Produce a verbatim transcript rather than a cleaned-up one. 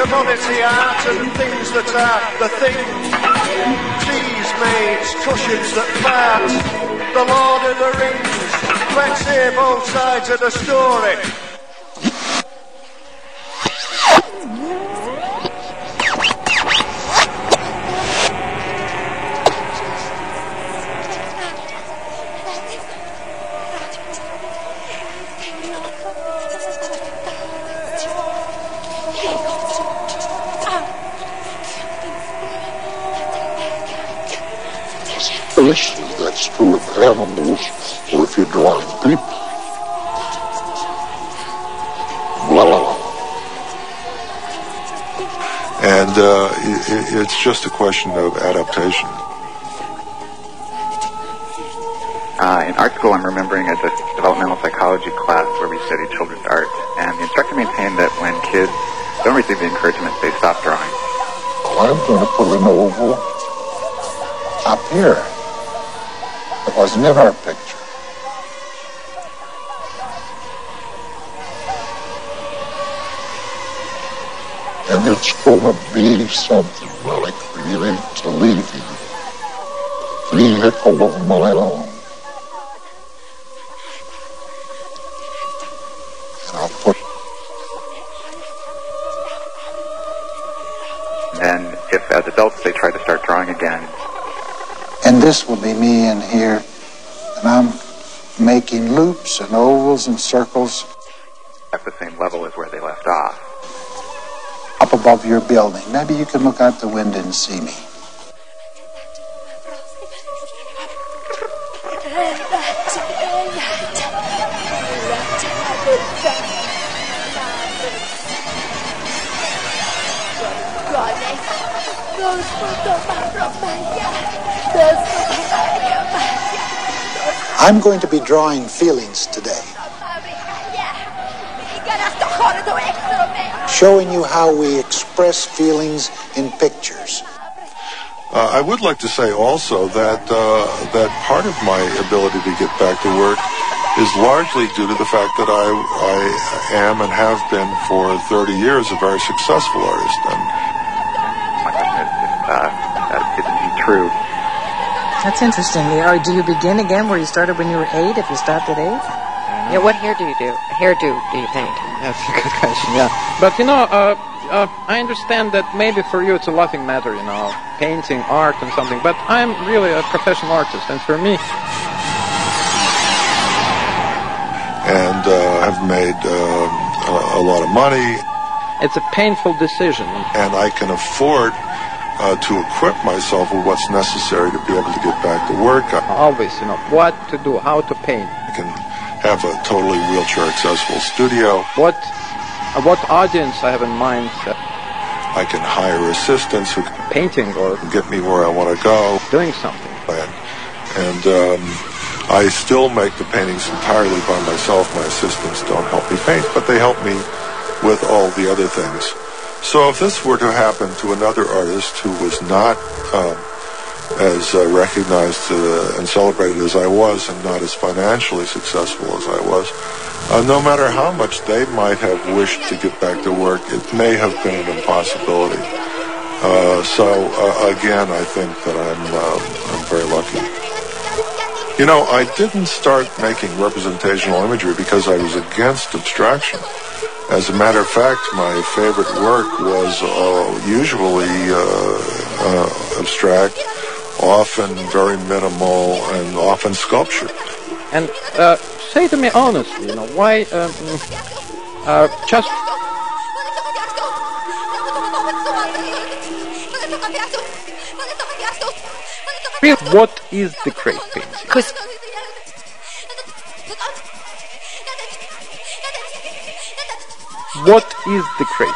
commodity art and things that are the thing. Cheese maids, cushions that fart. The Lord of the Rings. Let's hear both sides of the story. Especially that's true of animals, or if you're drawing people. Blah. And uh, it, it's just a question of adaptation. Uh, in art school, I'm remembering a developmental psychology class where we studied children's art, and the instructor maintained that when kids don't receive the encouragement, they stop drawing. Well, I'm going to put an oval up here. It wasn't in our picture. And it's going to be something like really to leave you. Vehicle of my own. And I'll put... And then, if as adults they try to start drawing again, and this will be me in here, and I'm making loops and ovals and circles. At the same level as where they left off. Up above your building. Maybe you can look out the window and see me. I'm going to be drawing feelings today, showing you how we express feelings in pictures. Uh, I would like to say also that uh, that part of my ability to get back to work is largely due to the fact that I, I am and have been for thirty years a very successful artist. And my question is, if, uh, that is indeed true. That's interesting. Do you begin again where you started when you were eight, if you stopped at eight? Yeah, what hair do you do? Hairdo do you paint? That's a good question, yeah. But, you know, uh, uh, I understand that maybe for you it's a laughing matter, you know, painting, art and something, but I'm really a professional artist, and for me... And uh, I've made uh, a, a lot of money. It's a painful decision. And I can afford... Uh, to equip myself with what's necessary to be able to get back to work. Always, you know, what to do, how to paint. I can have a totally wheelchair-accessible studio. What uh, what audience I have in mind? Uh, I can hire assistants who can painting or get me where I want to go. Doing something. And, and um, I still make the paintings entirely by myself. My assistants don't help me paint, but they help me with all the other things. So if this were to happen to another artist who was not um, as uh, recognized uh, and celebrated as I was, and not as financially successful as I was, uh, no matter how much they might have wished to get back to work, it may have been an impossibility. Uh, so uh, again, I think that I'm uh, I'm very lucky. You know, I didn't start making representational imagery because I was against abstraction. As a matter of fact, my favorite work was uh, usually uh, uh, abstract, often very minimal, and often sculpture. And uh, say to me honestly, you know, why um, uh, just... What is the great painting? Because What is the great